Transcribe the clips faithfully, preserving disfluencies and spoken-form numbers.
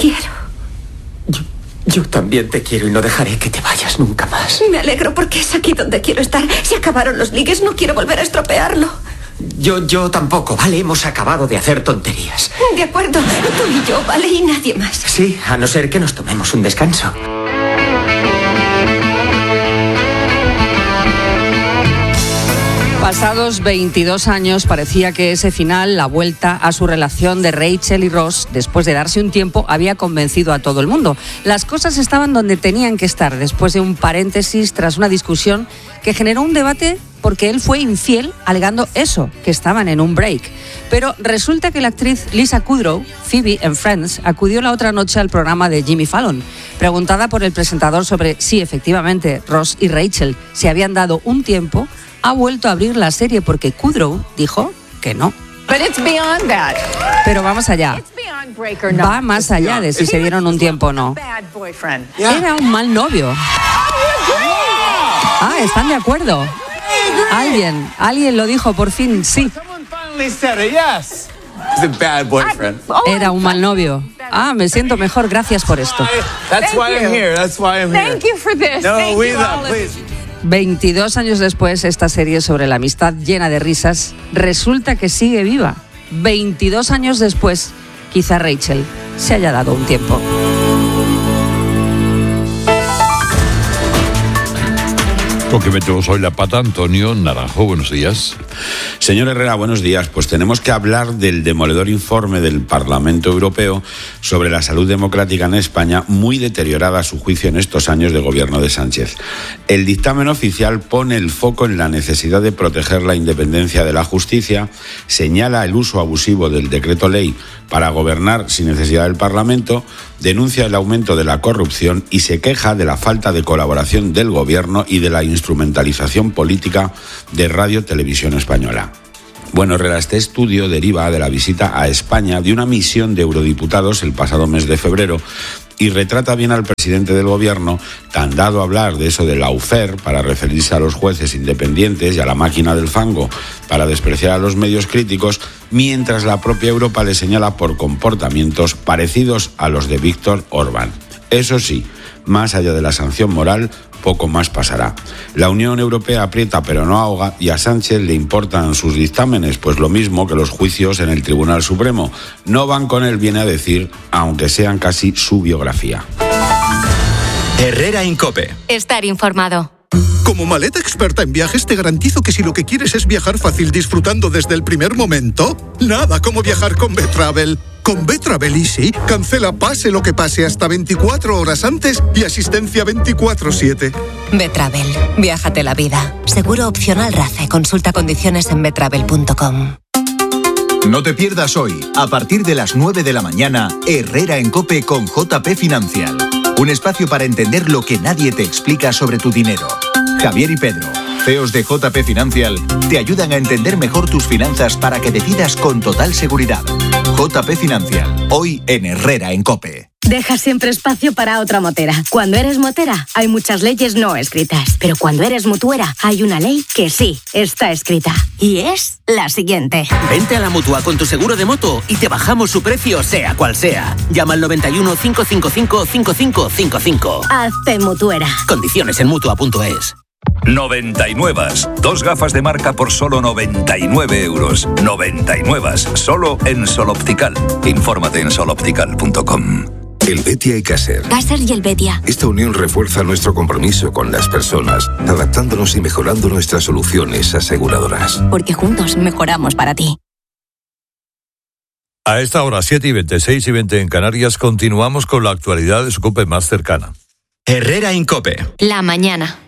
quiero. Yo, yo también te quiero y no dejaré que te vayas nunca más. Me alegro porque es aquí donde quiero estar. Se acabaron los ligues, no quiero volver a estropearlo. Yo, yo tampoco, ¿vale? Hemos acabado de hacer tonterías. De acuerdo, tú y yo, ¿vale? Y nadie más. Sí, a no ser que nos tomemos un descanso. Pasados veintidós años, parecía que ese final, la vuelta a su relación de Rachel y Ross, después de darse un tiempo, había convencido a todo el mundo. Las cosas estaban donde tenían que estar, después de un paréntesis tras una discusión que generó un debate porque él fue infiel, alegando eso, que estaban en un break. Pero resulta que la actriz Lisa Kudrow, Phoebe en Friends, acudió la otra noche al programa de Jimmy Fallon. Preguntada por el presentador sobre si efectivamente Ross y Rachel se habían dado un tiempo, ha vuelto a abrir la serie porque Kudrow dijo que no. But it's beyond that. Pero vamos allá. Va más allá de si se dieron un tiempo o no. Era un mal novio. Ah, ¿están de acuerdo? Alguien, alguien lo dijo por fin, sí. Era un mal novio. Ah, me siento mejor, gracias por esto. veintidós años después, esta serie sobre la amistad llena de risas resulta que sigue viva. veintidós años después, quizá Rachel se haya dado un tiempo. Lo que metemos hoy la pata, Antonio Naranjo, buenos días. Señor Herrera, buenos días. Pues tenemos que hablar del demoledor informe del Parlamento Europeo sobre la salud democrática en España, muy deteriorada a su juicio en estos años de gobierno de Sánchez. El dictamen oficial pone el foco en la necesidad de proteger la independencia de la justicia, señala el uso abusivo del decreto ley para gobernar sin necesidad del Parlamento, denuncia el aumento de la corrupción y se queja de la falta de colaboración del gobierno y de la instrumentalización política de Radio Televisión Española. Bueno, Herrera, este estudio deriva de la visita a España de una misión de eurodiputados el pasado mes de febrero y retrata bien al presidente del gobierno, tan dado a hablar de eso de lawfare para referirse a los jueces independientes y a la máquina del fango para despreciar a los medios críticos, mientras la propia Europa le señala por comportamientos parecidos a los de Víctor Orbán. Eso sí, más allá de la sanción moral, poco más pasará. La Unión Europea aprieta pero no ahoga y a Sánchez le importan sus dictámenes, pues lo mismo que los juicios en el Tribunal Supremo. No van con él, viene a decir, aunque sean casi su biografía. Herrera en COPE. Estar informado. Como maleta experta en viajes, te garantizo que si lo que quieres es viajar fácil disfrutando desde el primer momento, nada como viajar con Betravel. Con Betravel Easy, cancela pase lo que pase hasta veinticuatro horas antes y asistencia veinticuatro siete. Betravel, viájate la vida. Seguro opcional RACE. Consulta condiciones en betravel punto com. No te pierdas hoy, a partir de las nueve de la mañana, Herrera en COPE con J P Financial. Un espacio para entender lo que nadie te explica sobre tu dinero. Javier y Pedro, C E Os de J P Financial, te ayudan a entender mejor tus finanzas para que decidas con total seguridad. J P Financial, hoy en Herrera en COPE. Deja siempre espacio para otra motera. Cuando eres motera, hay muchas leyes no escritas. Pero cuando eres mutuera, hay una ley que sí está escrita. Y es la siguiente. Vente a la Mutua con tu seguro de moto y te bajamos su precio, sea cual sea. Llama al noventa y uno, cinco cinco cinco, cinco cinco cinco cinco. Hazte mutuera. Condiciones en mutua punto es. noventa y nueve. Dos gafas de marca por solo noventa y nueve euros. noventa y nueve. Solo en Sol Optical. Infórmate en sol optical punto com. El Betia y Caser. Caser y el Betia. Esta unión refuerza nuestro compromiso con las personas, adaptándonos y mejorando nuestras soluciones aseguradoras. Porque juntos mejoramos para ti. A esta hora, siete y veinte, seis y veinte en Canarias, continuamos con la actualidad de su COPE más cercana. Herrera en COPE. La mañana.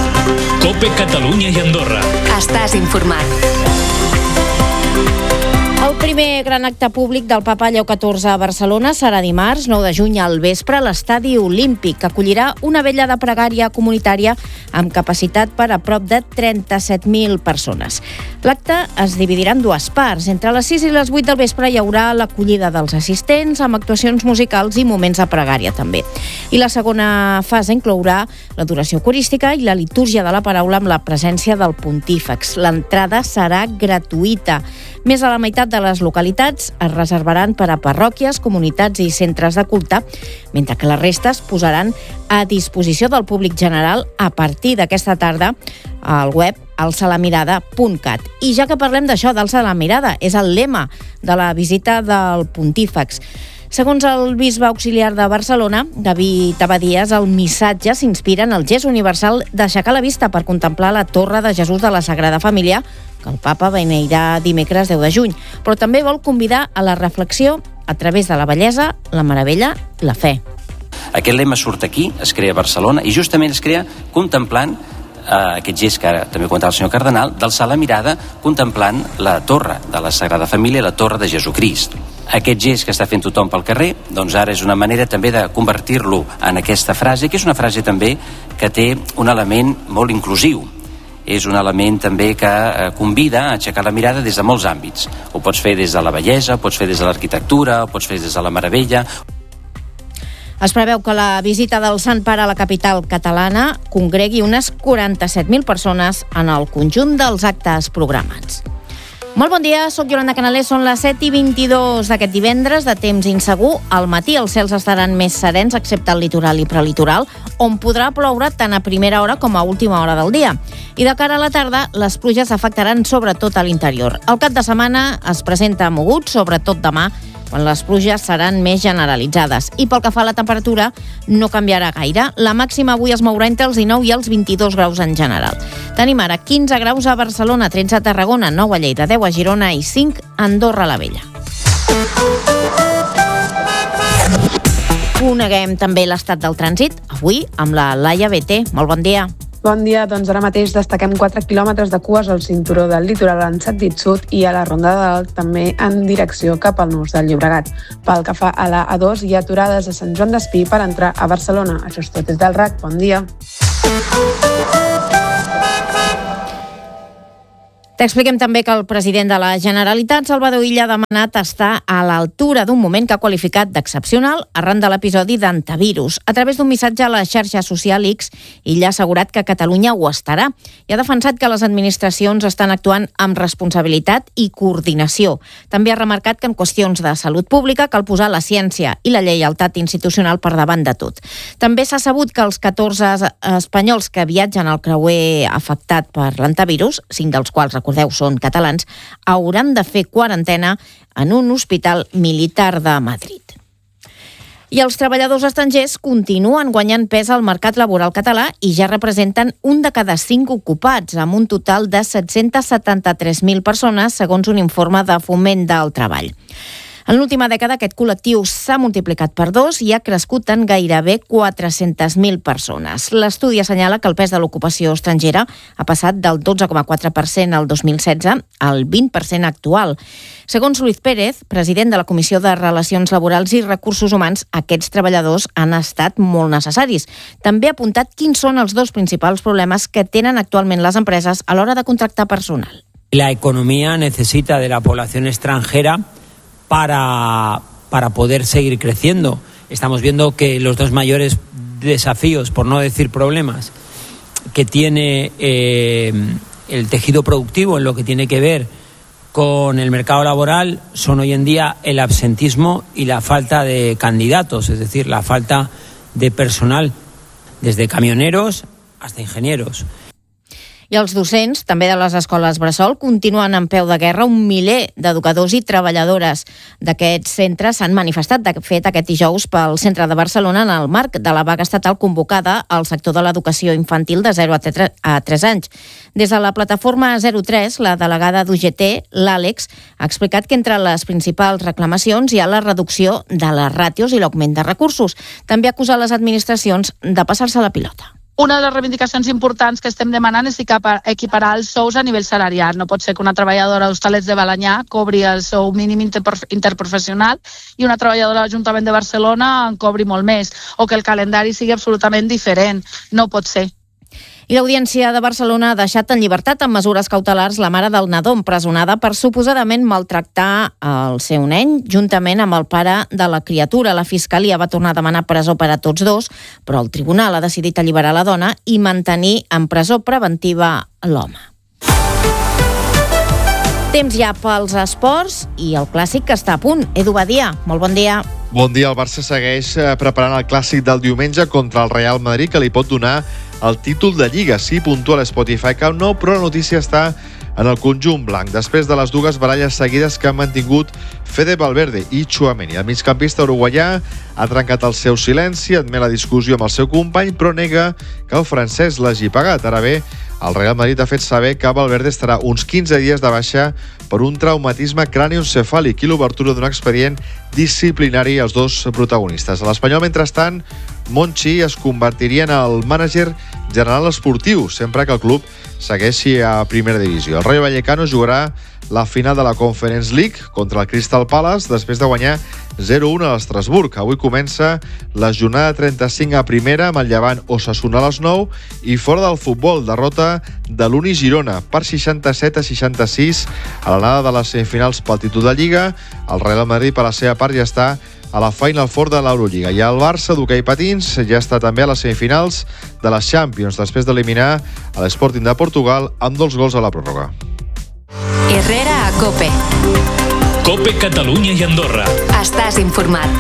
COPE Catalunya y Andorra. Estàs informat. El primer gran acte públic del Papa Lleó catorze a Barcelona serà dimarts, nou de juny al vespre, a l'Estadi Olímpic, que acollirà una vetllada pregària comunitària amb capacitat per a prop de trenta-set mil persones. L'acte es dividirà en dues parts. Entre les sis i les vuit del vespre hi haurà l'acollida dels assistents amb actuacions musicals i moments de pregària també. I la segona fase inclourà l'adoració corística i la litúrgia de la paraula amb la presència del pontífex. L'entrada serà gratuïta. Més de la meitat de les localitats es reservaran per a parròquies, comunitats i centres de culte, mentre que la resta es posaran a disposició del públic general a partir d'aquesta tarda al web alça la mirada punt cat. I ja que parlem d'això, d'alçar la mirada, és el lema de la visita del pontífex. Segons el bisbe auxiliar de Barcelona, David Abadías, el missatge s'inspira en el gest universal d'aixecar la vista per contemplar la Torre de Jesús de la Sagrada Família, que el papa beneirà dimecres deu de juny, però també vol convidar a la reflexió a través de la bellesa, la meravella i la fe. Aquest lema surt aquí, es crea a Barcelona, i justament es crea contemplant eh, aquest gest que ara també comentava el senyor Cardenal, d'alçar la mirada contemplant la Torre de la Sagrada Família, la Torre de Jesucrist. Aquest gest que està fent tothom pel carrer, doncs ara és una manera també de convertir-lo en aquesta frase, que és una frase també que té un element molt inclusiu. És un element també que convida a aixecar la mirada des de molts àmbits. Ho pots fer des de la bellesa, ho pots fer des de l'arquitectura, ho pots fer des de la meravella. Es preveu que la visita del Sant Pare a la capital catalana congregui unes quaranta-set mil persones en el conjunt dels actes programats. Molt bon dia, soc Yolanda Canalés, són les set i vint-i-dos d'aquest divendres, de temps insegur. Al matí els cels estaran més serens, excepte al litoral i prelitoral, on podrà ploure tant a primera hora com a última hora del dia. I de cara a la tarda, les pluges afectaran sobretot a l'interior. El cap de setmana es presenta mogut, sobretot demà, quan les pluges seran més generalitzades. I pel que fa a la temperatura, no canviarà gaire. La màxima avui es mourà entre els dinou i els vint-i-dos graus en general. Tenim ara quinze graus a Barcelona, tretze a Tarragona, nou a Lleida, deu a Girona i cinc a Andorra la Vella. Coneguem també l'estat del trànsit, avui amb la Laia Bete. Molt bon dia. Bon dia, doncs ara mateix destaquem quatre quilòmetres de cues al cinturó del litoral en sentit sud i a la Ronda de Dalt també en direcció cap al nus del Llobregat. Pel que fa a la A dos, hi ha aturades a Sant Joan d'Espí per entrar a Barcelona. Això és tot des del R A C. Bon dia. T'expliquem també que el president de la Generalitat, Salvador Illa, ha demanat estar a l'altura d'un moment que ha qualificat d'excepcional arran de l'episodi d'antivirus. A través d'un missatge a la xarxa social X, Illa ha assegurat que Catalunya ho estarà i ha defensat que les administracions estan actuant amb responsabilitat i coordinació. També ha remarcat que en qüestions de salut pública cal posar la ciència i la lleialtat institucional per davant de tot. També s'ha sabut que els catorze espanyols que viatgen al creuer afectat per l'antivirus, cinc dels quals, recordeu, són catalans, hauran de fer quarantena en un hospital militar de Madrid. I els treballadors estrangers continuen guanyant pes al mercat laboral català i ja representen un de cada cinc ocupats, amb un total de set-cents setanta-tres mil persones, segons un informe de Foment del Treball. En l'última dècada aquest col·lectiu s'ha multiplicat per dos i ha crescut en gairebé quatre-centes mil persones. L'estudi assenyala que el pes de l'ocupació estrangera ha passat del dotze coma quatre per cent al dos mil setze al vint per cent actual. Segons Luis Pérez, president de la Comissió de Relacions Laborals i Recursos Humans, aquests treballadors han estat molt necessaris. També ha apuntat quins són els dos principals problemes que tenen actualment les empreses a l'hora de contractar personal. La economía necesita de la población extranjera Para, para poder seguir creciendo. Estamos viendo que los dos mayores desafíos, por no decir problemas, que tiene eh, el tejido productivo en lo que tiene que ver con el mercado laboral son hoy en día el absentismo y la falta de candidatos, es decir, la falta de personal, desde camioneros hasta ingenieros. I els docents, també de les escoles bressol, continuen en peu de guerra. Un miler d'educadors i treballadores d'aquests centres s'han manifestat, de fet, aquest dijous pel centre de Barcelona en el marc de la vaga estatal convocada al sector de l'educació infantil de zero a tres anys. Des de la plataforma zero tres, la delegada d'U G T, l'Àlex, ha explicat que entre les principals reclamacions hi ha la reducció de les ràtios i l'augment de recursos. També acusa les administracions de passar-se la pilota. Una de les reivindicacions importants que estem demanant és equiparar els sous a nivell salarial. No pot ser que una treballadora d'Hostalets de Balenyà cobri el sou mínim interprofessional i una treballadora de l'Ajuntament de Barcelona en cobri molt més, o que el calendari sigui absolutament diferent. No pot ser. I l'Audiència de Barcelona ha deixat en llibertat amb mesures cautelars la mare del nadó empresonada per suposadament maltractar el seu nen juntament amb el pare de la criatura. La Fiscalia va tornar a demanar presó per a tots dos, però el tribunal ha decidit alliberar la dona i mantenir en presó preventiva l'home. Temps ja pels esports i el clàssic que està a punt. Edu Badia, molt bon dia. Bon dia, el Barça segueix preparant el clàssic del diumenge contra el Real Madrid, que li pot donar el títol de Lliga. Sí, puntua l'Spotify Camp Nou, però la notícia està en el conjunt blanc, després de les dues baralles seguides que han mantingut Fede Valverde i Tchouaméni. El migcampista uruguaià ha trencat el seu silenci, admet la discussió amb el seu company, però nega que el francès l'hagi pagat. Ara bé, el Real Madrid ha fet saber que Valverde estarà uns quinze dies de baixa per un traumatisme cranioencefàlic i l'obertura d'un expedient disciplinari als dos protagonistes. A l'Espanyol, mentrestant, Monchi es convertiria en el mànager general esportiu, sempre que el club segueixi a primera divisió. El Rayo Vallecano jugarà la final de la Conference League contra el Crystal Palace després de guanyar zero a un a l'Estrasburg. Avui comença la jornada trenta-cinc a primera amb el Llevant Osasuna a les nou i fora del futbol, derrota de l'Uni Girona per seixanta-set a seixanta-sis a l'anada de les semifinals pel títol de Lliga. El Real Madrid, per la seva part, ja està a la Final Four de l'Eurolliga. I el Barça d'hoquei patins ja està també a les semifinals de les Champions després d'eliminar a l'Sporting de Portugal amb dos gols a la pròrroga. Herrera a COPE. COPE Catalunya y Andorra. Estás informat.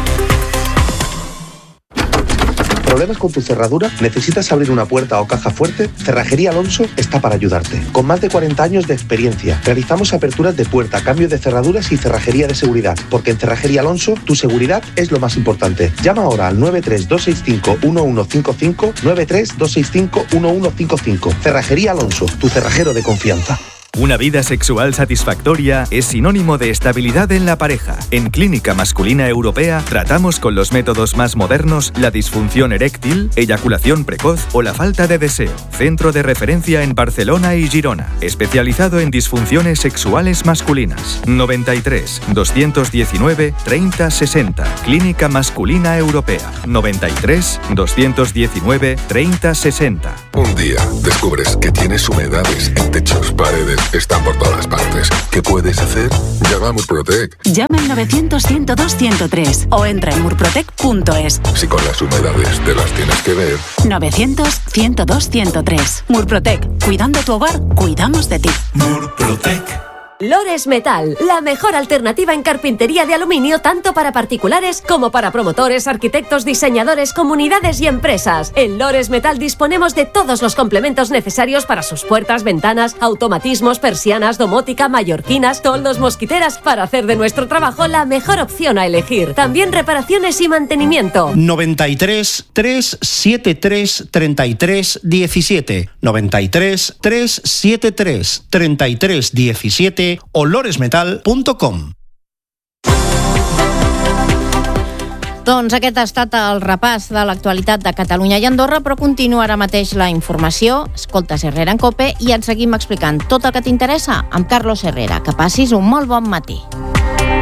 ¿Problemas con tu cerradura? ¿Necesitas abrir una puerta o caja fuerte? Cerrajería Alonso está para ayudarte. Con más de cuarenta años de experiencia, realizamos aperturas de puerta, cambio de cerraduras y cerrajería de seguridad. Porque en Cerrajería Alonso, tu seguridad es lo más importante. Llama ahora al nueve tres dos seis cinco uno uno cinco cinco, nueve tres dos seis cinco uno uno cinco cinco. Cerrajería Alonso, tu cerrajero de confianza. Una vida sexual satisfactoria es sinónimo de estabilidad en la pareja. En Clínica Masculina Europea tratamos con los métodos más modernos la disfunción eréctil, eyaculación precoz o la falta de deseo. Centro de referencia en Barcelona y Girona, especializado en disfunciones sexuales masculinas. noventa y tres, doscientos diecinueve, treinta sesenta. Clínica Masculina Europea. noventa y tres, doscientos diecinueve, treinta sesenta. Un día descubres que tienes humedades en techos, paredes, están por todas partes. ¿Qué puedes hacer? Llama a Murprotec. Llama al novecientos, ciento dos, ciento tres o entra en murprotec punto es. Si con las humedades te las tienes que ver. novecientos, ciento dos, ciento tres. Murprotec. Cuidando tu hogar, cuidamos de ti. Murprotec. Lores Metal, la mejor alternativa en carpintería de aluminio tanto para particulares como para promotores, arquitectos, diseñadores, comunidades y empresas. En Lores Metal disponemos de todos los complementos necesarios para sus puertas, ventanas, automatismos, persianas, domótica, mallorquinas, toldos, mosquiteras, para hacer de nuestro trabajo la mejor opción a elegir. También reparaciones y mantenimiento. noventa y tres, trescientos setenta y tres, treinta y tres, diecisiete. noventa y tres, trescientos setenta y tres, treinta y tres, diecisiete. o loresmetal punto com. Doncs aquest ha estat el repàs de l'actualitat de Catalunya i Andorra, però continua ara mateix la informació. Escoltes Herrera en COPE i et seguim explicant tot el que t'interessa amb Carlos Herrera. Que passis un molt bon matí.